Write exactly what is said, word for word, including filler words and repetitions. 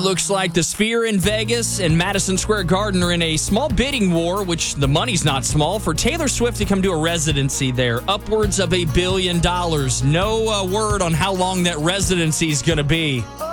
looks like the Sphere in Vegas and Madison Square Garden are in a small bidding war, which the money's not small, for Taylor Swift to come do a residency there. Upwards of a billion dollars. No uh, word on how long that residency is going to be.